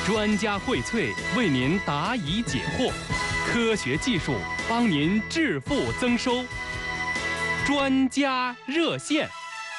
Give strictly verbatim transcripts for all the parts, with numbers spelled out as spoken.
专家荟萃，为您答疑解惑，科学技术帮您致富增收。专家热线。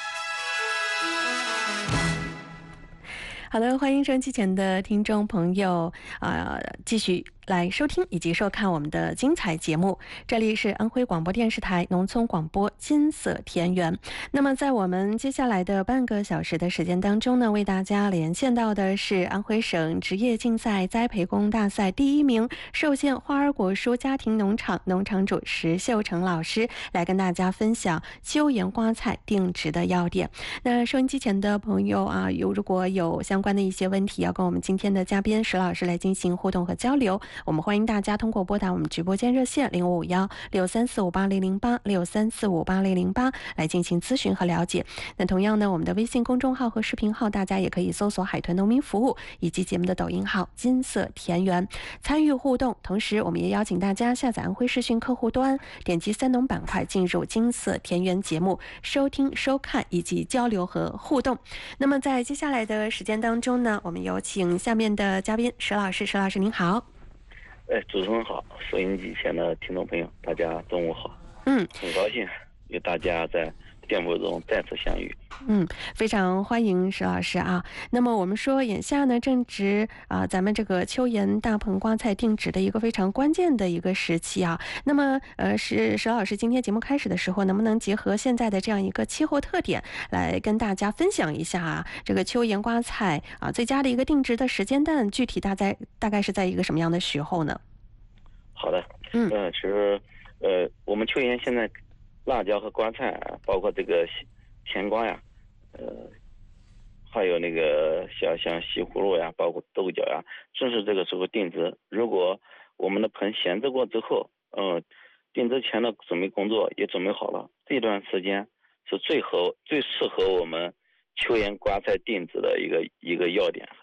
好的，欢迎收音机前的听众朋友啊、呃，继续来收听以及收看我们的精彩节目。这里是安徽广播电视台农村广播金色田园。那么在我们接下来的半个小时的时间当中呢，为大家连线到的是安徽省职业竞赛栽培工大赛第一名寿县花儿果蔬家庭农场农场主石秀成老师，来跟大家分享秋盐瓜菜定植的要点。那收音机前的朋友啊，有如果有相关的一些问题要跟我们今天的嘉宾石老师来进行互动和交流，我们欢迎大家通过拨打我们直播间热线零五五幺六三四五八零零八六三四五八零零八来进行咨询和了解。那同样呢，我们的微信公众号和视频号大家也可以搜索海豚农民服务，以及节目的抖音号金色田园参与互动。同时我们也邀请大家下载安徽视讯客户端，点击三农板块进入金色田园节目，收听收看以及交流和互动。那么在接下来的时间当中呢，我们有请下面的嘉宾石老师。石老师您好。 哎，主持人好，收音机前的听众朋友，大家中午好。 嗯， 很高兴与大家在电波中再次相遇。 嗯，非常欢迎石老师啊。那么我们说，眼下呢正值啊、呃、咱们这个秋盐大棚瓜菜定植的一个非常关键的一个时期啊。那么呃，石石老师今天节目开始的时候，能不能结合现在的这样一个气候特点，来跟大家分享一下啊这个秋盐瓜菜啊最佳的一个定植的时间段，具体大概大概是在一个什么样的时候呢？ 好的， 嗯， 呃，其实呃，我们秋盐现在辣椒和瓜菜，包括这个甜瓜呀，呃，还有那个像像西葫芦呀，包括豆角呀，正是这个时候定植。如果我们的盆闲置过之后，呃，定植前的准备工作也准备好了，这段时间是最合最适合我们秋盐瓜菜定植的一个一个要点。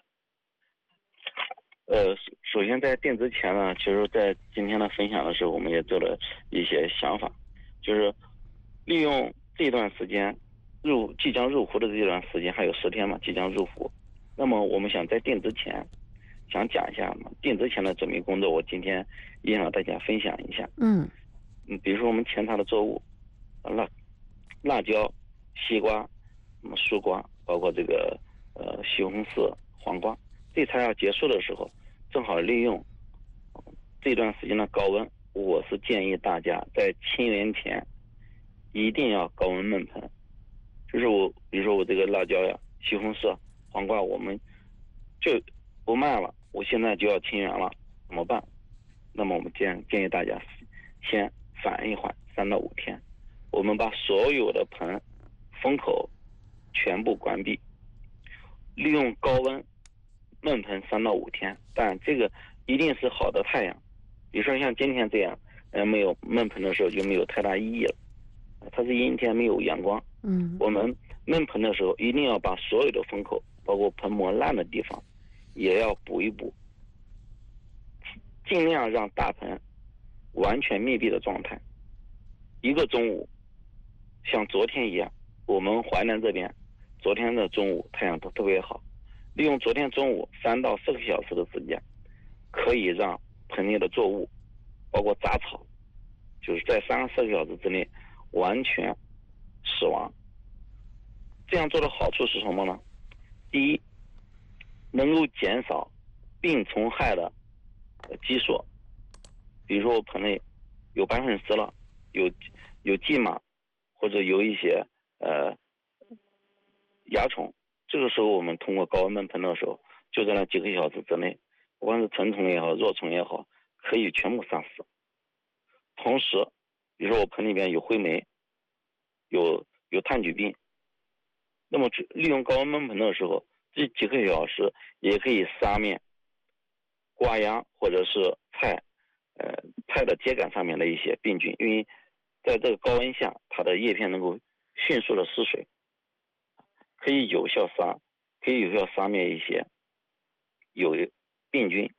呃，首先在定植前呢，其实在今天的分享的时候，我们也做了一些想法，就是利用这段时间入即将入伏的这段时间，还有十天嘛，即将入伏。那么我们想在定植前，想讲一下嘛，定植前的准备工作，我今天也想和大家分享一下。 嗯嗯，比如说我们前插的作物，辣辣椒、西瓜、什么蔬瓜，包括这个呃西红柿、黄瓜。这插要结束的时候，正好利用这段时间的高温，我是建议大家在清园前一定要高温焖盆。就是我，比如说我这个辣椒呀、西红柿、黄瓜，我们就不卖了，我现在就要清园了，怎么办？那么我们建建议大家先缓一缓，三到五天，我们把所有的盆封口全部关闭，利用高温焖盆三到五天，但这个一定是好的太阳。比如说像今天这样，呃，没有焖盆的时候就没有太大意义了。它是阴天没有阳光， 嗯， 我们焖盆的时候一定要把所有的封口，包括盆膜烂的地方，也要补一补，尽量让大盆完全密闭的状态。一个中午，像昨天一样，我们淮南这边昨天的中午太阳都特别好。利用昨天中午三到四个小时的时间，可以让盆内的作物，包括杂草，就是在三四个小时之内完全死亡。这样做的好处是什么呢？第一，能够减少病虫害的基数。比如说我盆内有白粉丝了，有有蓟马，或者有一些呃蚜虫。这个时候我们通过高温焖盆的时候，就在那几个小时之内，不管是成虫也好，弱虫也好，可以全部杀死。同时比如说我盆里边有灰霉，有有炭疽病，那么利用高温焖盆的时候，这几个小时也可以杀灭瓜秧或者是菜呃菜的秸秆上面的一些病菌，因为在这个高温下，它的叶片能够迅速的失水，可以有效杀，可以有效杀灭一些有病菌。